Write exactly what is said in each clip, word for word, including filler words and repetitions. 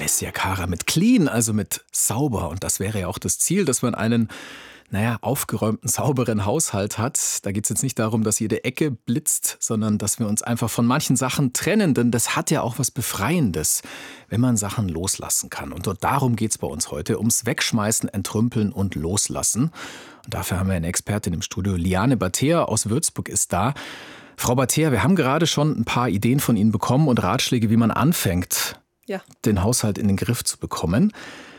heißt ja, Kara, mit clean, also mit sauber. Und das wäre ja auch das Ziel, dass man einen, naja, aufgeräumten, sauberen Haushalt hat. Da geht es jetzt nicht darum, dass jede Ecke blitzt, sondern dass wir uns einfach von manchen Sachen trennen. Denn das hat ja auch was Befreiendes, wenn man Sachen loslassen kann. Und darum geht es bei uns heute, ums Wegschmeißen, Entrümpeln und Loslassen. Und dafür haben wir eine Expertin im Studio. Liane Bhatea aus Würzburg ist da. Frau Bhatea, wir haben gerade schon ein paar Ideen von Ihnen bekommen und Ratschläge, wie man anfängt, ja. den Haushalt in den Griff zu bekommen.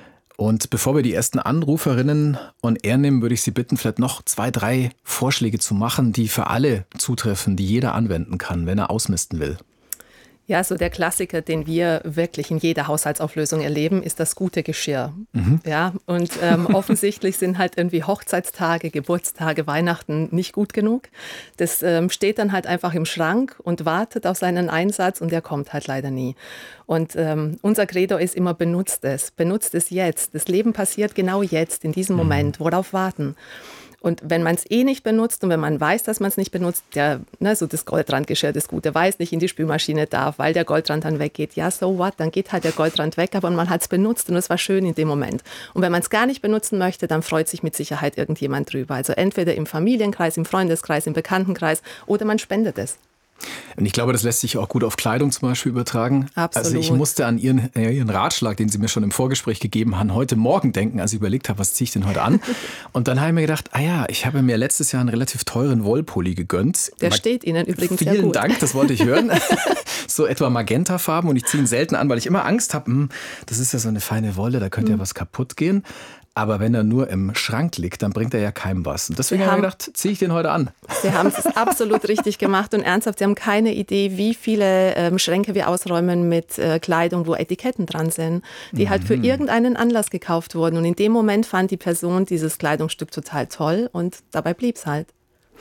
Und bevor wir die ersten Anruferinnen on air nehmen, würde ich Sie bitten, vielleicht noch zwei, drei Vorschläge zu machen, die für alle zutreffen, die jeder anwenden kann, wenn er ausmisten will. Ja, so der Klassiker, den wir wirklich in jeder Haushaltsauflösung erleben, ist das gute Geschirr. Mhm. Ja, und ähm, offensichtlich sind halt irgendwie Hochzeitstage, Geburtstage, Weihnachten nicht gut genug. Das ähm, steht dann halt einfach im Schrank und wartet auf seinen Einsatz und der kommt halt leider nie. Und ähm, unser Credo ist immer, benutzt es, benutzt es jetzt. Das Leben passiert genau jetzt, in diesem Moment. Worauf warten? Und wenn man es eh nicht benutzt und wenn man weiß, dass man es nicht benutzt, der, ne, so das Goldrandgeschirr, das Gute, weiß nicht in die Spülmaschine darf, weil der Goldrand dann weggeht. Ja, so what, dann geht halt der Goldrand weg, aber man hat es benutzt und es war schön in dem Moment. Und wenn man es gar nicht benutzen möchte, dann freut sich mit Sicherheit irgendjemand drüber. Also entweder im Familienkreis, im Freundeskreis, im Bekanntenkreis oder man spendet es. Und ich glaube, das lässt sich auch gut auf Kleidung zum Beispiel übertragen. Absolut. Also ich musste an Ihren, äh, Ihren Ratschlag, den Sie mir schon im Vorgespräch gegeben haben, heute Morgen denken, als ich überlegt habe, was ziehe ich denn heute an? Und dann habe ich mir gedacht, ah ja, ich habe mir letztes Jahr einen relativ teuren Wollpulli gegönnt. Der Mag- steht Ihnen übrigens sehr gut. Vielen Dank, das wollte ich hören. So etwa Magentafarben und ich ziehe ihn selten an, weil ich immer Angst habe, hm, das ist ja so eine feine Wolle, da könnte mhm. ja was kaputt gehen. Aber wenn er nur im Schrank liegt, dann bringt er ja keinem was. Und deswegen habe ich gedacht, ziehe ich den heute an. Sie haben es absolut richtig gemacht und ernsthaft, Sie haben keine Idee, wie viele ähm, Schränke wir ausräumen mit äh, Kleidung, wo Etiketten dran sind, die mhm. halt für irgendeinen Anlass gekauft wurden. Und in dem Moment fand die Person dieses Kleidungsstück total toll und dabei blieb es halt.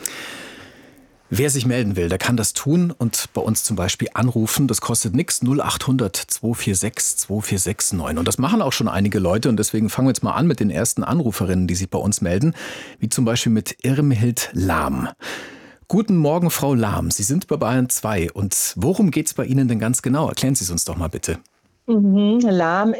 Wer sich melden will, der kann das tun und bei uns zum Beispiel anrufen. Das kostet nichts, null acht hundert zwei vier sechs zwei vier sechs neun. Und das machen auch schon einige Leute und deswegen fangen wir jetzt mal an mit den ersten Anruferinnen, die sich bei uns melden, wie zum Beispiel mit Irmhild Lahm. Guten Morgen, Frau Lahm. Sie sind bei Bayern zwei und worum geht's bei Ihnen denn ganz genau? Erklären Sie es uns doch mal bitte. Mhm, Lahm